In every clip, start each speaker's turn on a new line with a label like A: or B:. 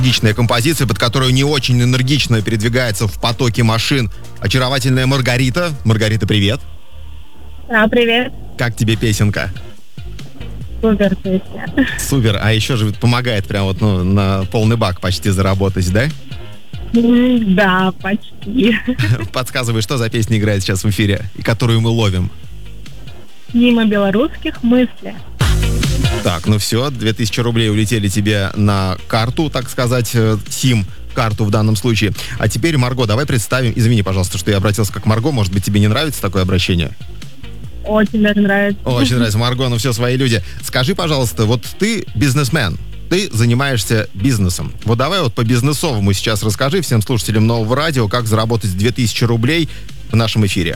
A: энергичная композиция, под которую не очень энергично передвигается в потоке машин очаровательная Маргарита. Маргарита, привет.
B: Привет.
A: Как тебе песенка?
B: Супер песня.
A: Супер. А еще же помогает прям вот на полный бак почти заработать, да?
B: Да, почти.
A: Подсказывай, что за песня играет сейчас в эфире, и которую мы ловим.
B: Мимо белорусских мыслей.
A: Так, ну все, 2000 рублей улетели тебе на карту, так сказать, сим-карту в данном случае. А теперь, Марго, давай представим, извини, пожалуйста, что я обратился как Марго, может быть, тебе не нравится такое обращение?
B: Очень даже нравится.
A: Очень нравится, Марго, ну все, свои люди. Скажи, пожалуйста, вот ты бизнесмен, ты занимаешься бизнесом. Вот давай вот по-бизнесовому сейчас расскажи всем слушателям Нового радио, как заработать 2000 рублей в нашем эфире.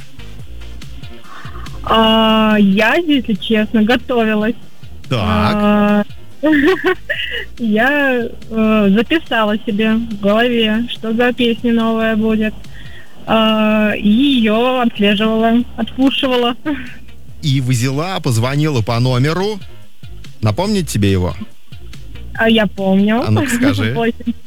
B: Я, если честно, готовилась.
A: Так.
B: Я записала себе в голове, что за песня новая будет. И ее отслеживала, отслушивала.
A: И взяла, позвонила по номеру. Напомнить тебе его?
B: Я помню.
A: А ну-ка скажи.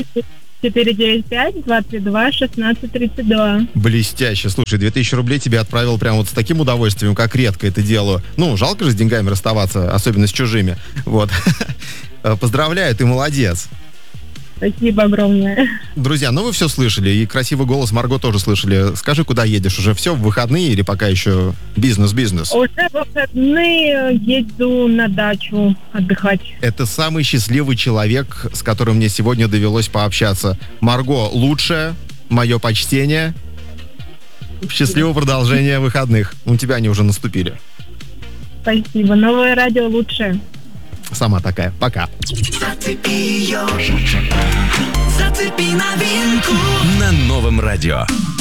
B: 495-232-1632.
A: Блестяще. Слушай, 2000 рублей тебе отправил прям вот с таким удовольствием, как редко это делаю. Ну, жалко же с деньгами расставаться, особенно с чужими. Вот. Поздравляю, ты молодец.
B: Спасибо огромное.
A: Друзья, ну вы все слышали, и красивый голос Марго тоже слышали. Скажи, куда едешь? Уже все, в выходные или пока еще бизнес-бизнес?
B: Уже в выходные еду на дачу отдыхать.
A: Это самый счастливый человек, с которым мне сегодня довелось пообщаться. Марго, лучшее, мое почтение. Счастливого продолжения выходных. У тебя они уже наступили.
B: Спасибо. Новое радио лучшее.
A: Сама такая. Пока.
C: Зацепи ее, зацепи новинку на Новом радио.